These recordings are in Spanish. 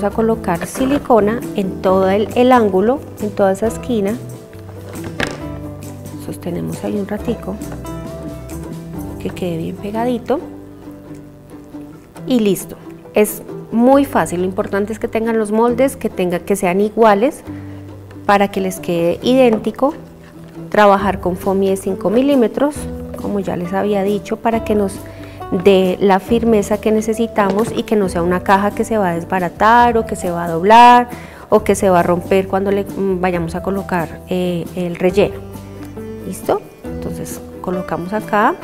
vamos a colocar silicona en todo el ángulo, en toda esa esquina. Sostenemos ahí un ratico, que quede bien pegadito y listo. Es muy fácil, lo importante es que tengan los moldes, que sean iguales para que les quede idéntico. Trabajar con foamy de 5 milímetros, como ya les había dicho, para que nos dé la firmeza que necesitamos y que no sea una caja que se va a desbaratar o que se va a doblar o que se va a romper cuando le vayamos a colocar el relleno. ¿Listo? Entonces colocamos acá.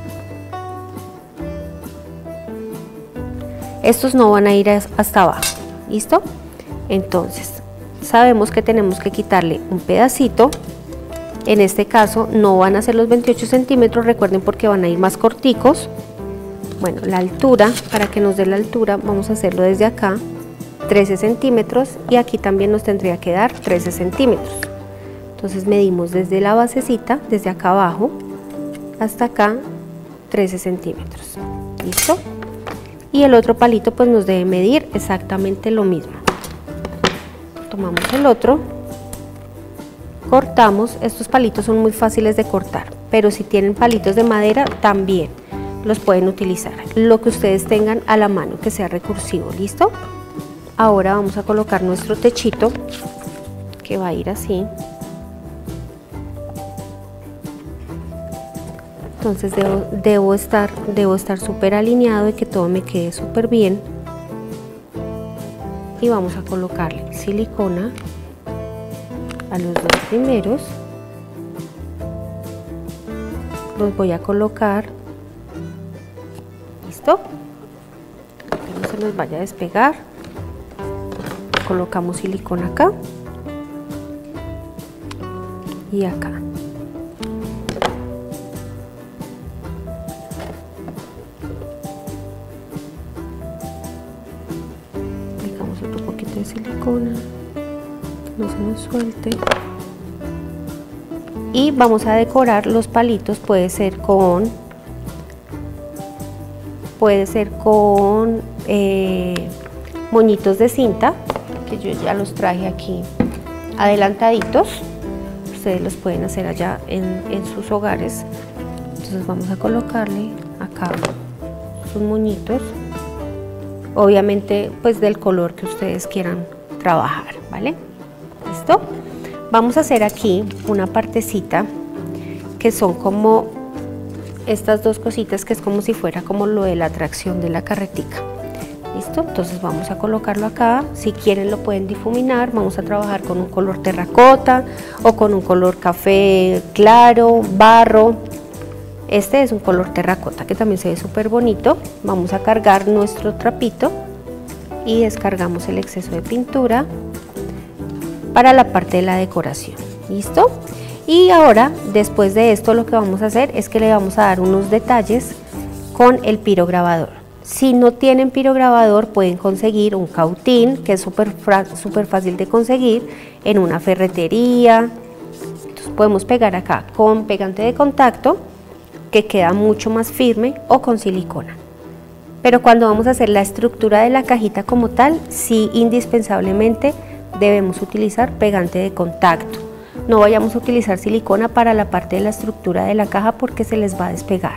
Estos no van a ir hasta abajo. ¿Listo? Entonces sabemos que tenemos que quitarle un pedacito. En este caso no van a ser los 28 centímetros, recuerden, porque van a ir más corticos. Bueno, la altura, para que nos dé la altura, vamos a hacerlo desde acá, 13 centímetros, y aquí también nos tendría que dar 13 centímetros. Entonces medimos desde la basecita, desde acá abajo, hasta acá, 13 centímetros. ¿Listo? Y el otro palito pues nos debe medir exactamente lo mismo. Tomamos el otro, cortamos. Estos palitos son muy fáciles de cortar, pero si tienen palitos de madera también los pueden utilizar, lo que ustedes tengan a la mano que sea recursivo. ¿Listo? Ahora vamos a colocar nuestro techito, que va a ir así. Entonces debo estar súper alineado y que todo me quede súper bien. Y vamos a colocarle silicona a los dos primeros. Los voy a colocar. ¿Listo? Que no se nos vaya a despegar. Colocamos silicona acá y acá. Aplicamos otro poquito de silicona, no se nos suelte. Y vamos a decorar los palitos, puede ser con moñitos de cinta, que yo ya los traje aquí adelantaditos. Ustedes los pueden hacer allá en sus hogares. Entonces vamos a colocarle acá sus moñitos, obviamente pues del color que ustedes quieran trabajar, ¿vale? ¿Listo? Vamos a hacer aquí una partecita que son como estas dos cositas, que es como si fuera como lo de la atracción de la carretica. ¿Listo? Entonces vamos a colocarlo acá. Si quieren lo pueden difuminar. Vamos a trabajar con un color terracota o con un color café claro, barro. Este es un color terracota que también se ve súper bonito. Vamos a cargar nuestro trapito y descargamos el exceso de pintura para la parte de la decoración. ¿Listo? Y ahora, después de esto, lo que vamos a hacer es que le vamos a dar unos detalles con el pirograbador. Si no tienen pirograbador, pueden conseguir un cautín, que es súper fácil de conseguir en una ferretería. Entonces podemos pegar acá con pegante de contacto, que queda mucho más firme, o con silicona. Pero cuando vamos a hacer la estructura de la cajita como tal, sí, indispensablemente debemos utilizar pegante de contacto. No vayamos a utilizar silicona para la parte de la estructura de la caja porque se les va a despegar.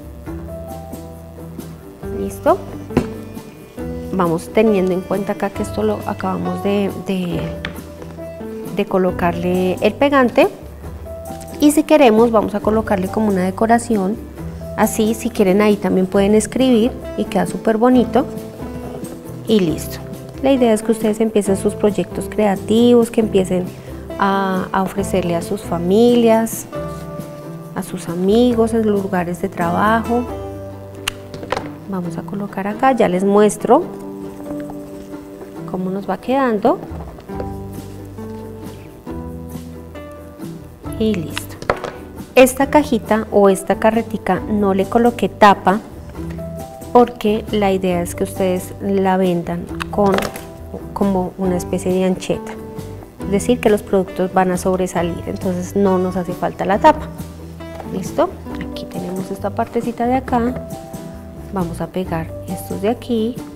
¿Listo? Vamos teniendo en cuenta acá que esto lo acabamos de colocarle el pegante, y si queremos vamos a colocarle como una decoración así. Si quieren ahí también pueden escribir y queda súper bonito y listo. La idea es que ustedes empiecen sus proyectos creativos, que empiecen a ofrecerle a sus familias, a sus amigos, en los lugares de trabajo. Vamos a colocar acá, ya les muestro cómo nos va quedando y listo. Esta cajita o esta carretica no le coloqué tapa porque la idea es que ustedes la vendan con como una especie de ancheta, es decir, que los productos van a sobresalir, entonces no nos hace falta la tapa. ¿Listo? Aquí tenemos esta partecita de acá. Vamos a pegar estos de aquí